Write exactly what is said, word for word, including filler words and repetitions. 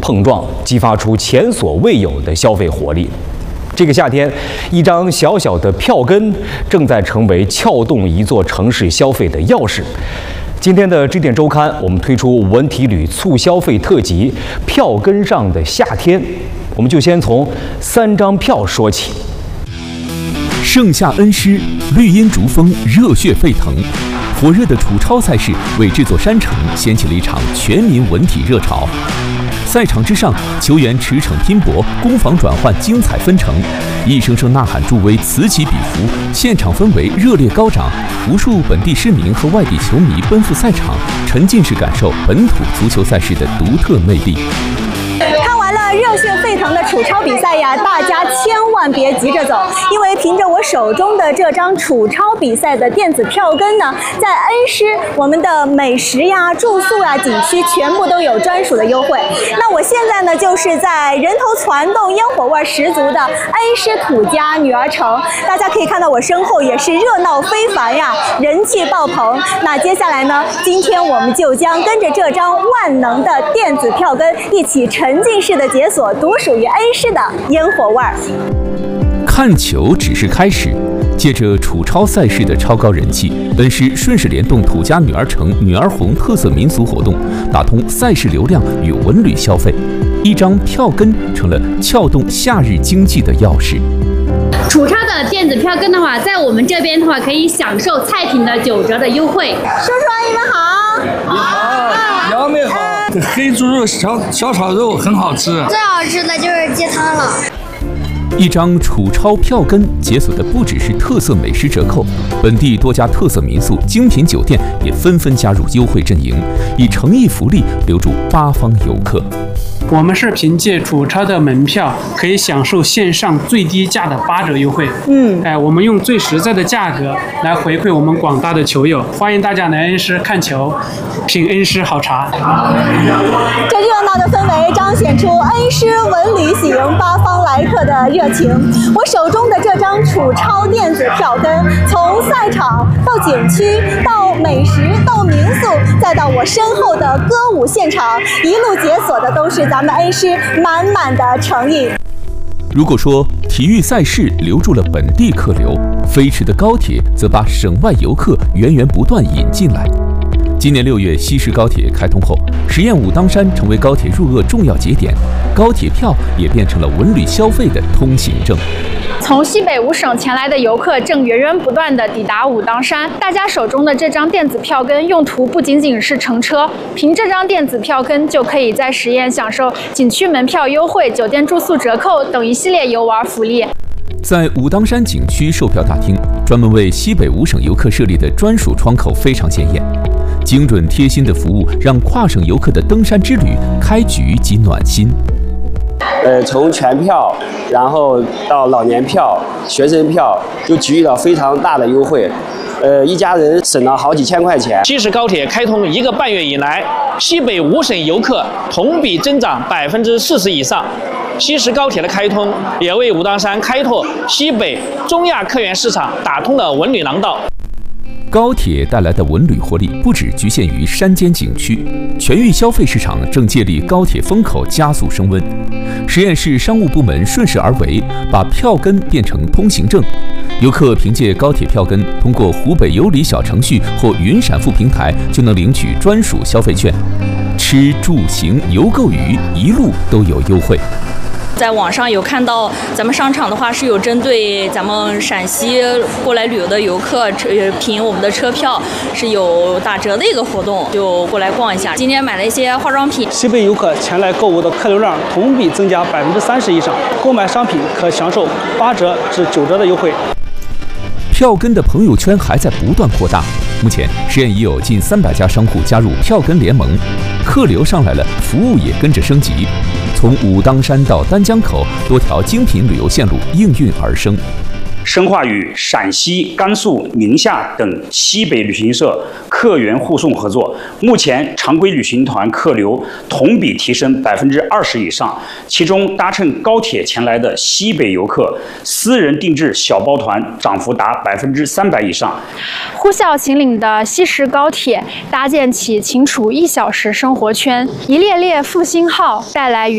碰撞，激发出前所未有的消费活力。这个夏天，一张小小的票根正在成为撬动一座城市消费的钥匙。今天的支点周刊，我们推出文体旅促消费特辑《票根上的夏天》，我们就先从三张票说起。 盛夏恩施，绿荫逐风，热血沸腾。火热的楚超赛事为这座山城掀起了一场全民文体热潮。赛场之上，球员驰骋拼搏，攻防转换精彩纷呈，一声声呐喊助威，此起彼伏，现场氛围热烈高涨。无数本地市民和外地球迷奔赴赛场，沉浸式感受本土足球赛事的独特魅力。 看完了热血沸腾的楚超比赛呀，大家千万别急着走，因为凭着我手中的这张楚超比赛的电子票根呢，在恩施我们的美食呀、住宿呀、景区全部都有专属的优惠。那我现在呢，就是在人头攒动、烟火味十足的恩施土家女儿城，大家可以看到我身后也是热闹非凡呀，人气爆棚。那接下来呢，今天我们就将跟着这张万能的电子票根一起沉浸式的解锁独属于恩施的烟火味儿。 看球只是开始，借着楚超赛事的超高人气，恩施顺势联动土家女儿城、女儿红特色民俗活动，打通赛事流量与文旅消费。一张票根成了撬动夏日经济的钥匙。 楚超的电子票根的话，在我们这边的话，可以享受菜品的九折的优惠。 叔叔阿姨们好， 你好，杨妹好。这黑猪肉小小炒肉很好吃， 最好吃的就是鸡汤了。 一张楚超票根解锁的不只是特色美食折扣，本地多家特色民宿、精品酒店也纷纷加入优惠阵营，以诚意福利留住八方游客。 我们是凭借楚超的门票，可以享受线上最低价的八折优惠。嗯，哎，我们用最实在的价格来回馈我们广大的球友，欢迎大家来恩施看球，品恩施好茶。 这热闹的氛围彰显出恩施文旅喜迎八方来客的热情。我手中的这张楚超电子票根，从赛场到景区，到美食，到民宿，再到我身后的歌舞现场，一路解锁的都是咱们恩施满满的诚意。 如果说体育赛事留住了本地客流，飞驰的高铁则把省外游客源源不断引进来。今年六月，西石高铁开通后，实验武当山成为高铁入鄂重要节点，高铁票也变成了文旅消费的通行证。 从西北五省前来的游客正源源不断地抵达武当山，大家手中的这张电子票根用途不仅仅是乘车，凭这张电子票根就可以在实验享受景区门票优惠、酒店住宿折扣等一系列游玩福利。 在武当山景区售票大厅，专门为西北五省游客设立的专属窗口非常显眼。精准贴心的服务让跨省游客的登山之旅开局即暖心。 呃，从全票，然后到老年票、学生票，都给予了非常大的优惠。呃，一家人省了好几千块钱。 西石高铁开通一个半月以来，西北五省游客同比增长百分之四十以上。西石高铁的开通也为武当山开拓西北、中亚客源市场打通了文旅廊道。 高铁带来的文旅活力不只局限于山间景区，全域消费市场正借力高铁风口加速升温。实验室商务部门顺势而为，把票根变成通行证，游客凭借高铁票根，通过湖北有礼小程序或云闪付平台，就能领取专属消费券，吃住行游购娱一路都有优惠。 在网上有看到咱们商场的话是有针对咱们陕西过来旅游的游客，凭我们的车票是有打折的一个活动，就过来逛一下。今天买了一些化妆品。 西北游客前来购物的客流量同比增加百分之三十以上，购买商品可享受八折至九折的优惠。 票根的朋友圈还在不断扩大，目前实验已有近三百家商户加入票根联盟，客流上来了，服务也跟着升级。从武当山到丹江口，多条精品旅游线路应运而生。 深化与陕西、甘肃、宁夏等西北旅行社客源护送合作，目前常规旅行团客流同比提升百分之二十以上。其中搭乘高铁前来的西北游客，私人定制小包团涨幅达百分之三百以上。 呼啸秦岭的西石高铁搭建起秦楚一小时生活圈，一列列复兴号带来